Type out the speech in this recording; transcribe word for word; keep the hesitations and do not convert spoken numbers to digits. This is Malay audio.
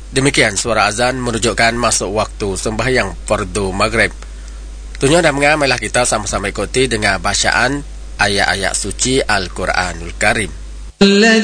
Demikian suara azan menunjukkan masuk waktu sembahyang fardu maghrib. Tunya dan mengamai, marilah kita sama-sama ikuti dengan bacaan ayat-ayat suci Al-Quranul Karim.